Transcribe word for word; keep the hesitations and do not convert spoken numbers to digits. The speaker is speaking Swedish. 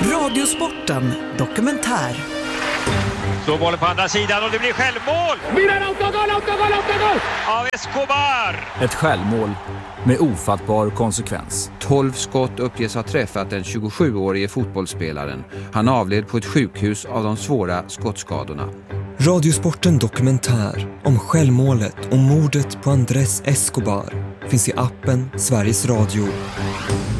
Radiosporten dokumentär. Så bollen på andra sidan och det blir självmål. Milan autogol, autogol, autogol! Av Escobar. Ett självmål med ofattbar konsekvens. tolv skott uppges ha träffat den tjugosjuårige fotbollsspelaren. Han avled på ett sjukhus av de svåra skottskadorna. Radiosporten dokumentär om självmålet och mordet på Andrés Escobar finns i appen Sveriges Radio.